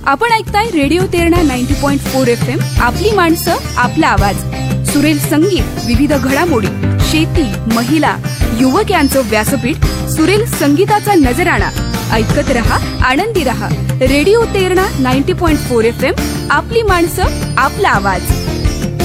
आपण ऐकताय radio Terna 90.4 FM. आपली माणसं, आपला आवाज. सुरेल संगीत, विविध घडामोडी, शेती, महिला, युवक यांचं व्यासपीठ. सुरेल संगीताचा नजराणा. ऐकत रहा, आनंदी रहा. Radio Terna 90.4 FM. आपली माणसं, आपला आवाज.